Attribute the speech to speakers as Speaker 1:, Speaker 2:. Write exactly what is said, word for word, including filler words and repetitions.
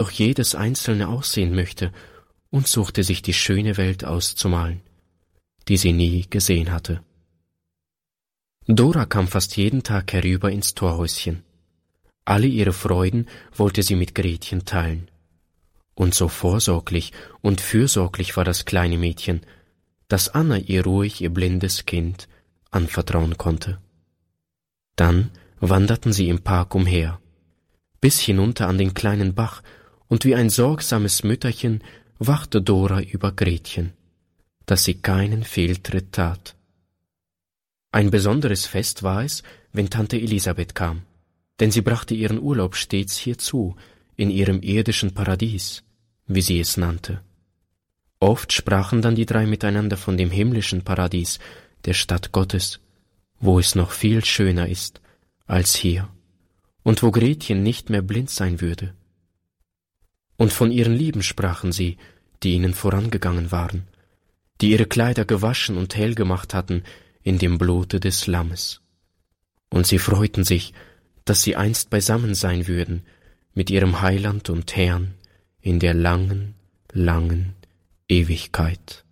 Speaker 1: doch jedes einzelne aussehen möchte, und suchte sich die schöne Welt auszumalen, die sie nie gesehen hatte. Dora kam fast jeden Tag herüber ins Torhäuschen. Alle ihre Freuden wollte sie mit Gretchen teilen. Und so vorsorglich und fürsorglich war das kleine Mädchen, dass Anna ihr ruhig ihr blindes Kind anvertrauen konnte. Dann wanderten sie im Park umher, bis hinunter an den kleinen Bach, und wie ein sorgsames Mütterchen wachte Dora über Gretchen, dass sie keinen Fehltritt tat. Ein besonderes Fest war es, wenn Tante Elisabeth kam, denn sie brachte ihren Urlaub stets hierzu, in ihrem irdischen Paradies, wie sie es nannte. Oft sprachen dann die drei miteinander von dem himmlischen Paradies, der Stadt Gottes, wo es noch viel schöner ist als hier, und wo Gretchen nicht mehr blind sein würde. Und von ihren Lieben sprachen sie, die ihnen vorangegangen waren, die ihre Kleider gewaschen und hell gemacht hatten in dem Blute des Lammes. Und sie freuten sich, dass sie einst beisammen sein würden mit ihrem Heiland und Herrn in der langen, langen Ewigkeit.